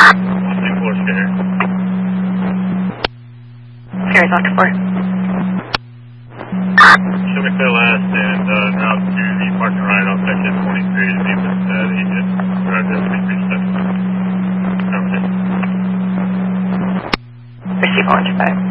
124 Skinner. Skinner's on to 4. Show me clear last and route to the parking right off section 23 to meet with the agent. Drive to 23 section. Receive on to 5.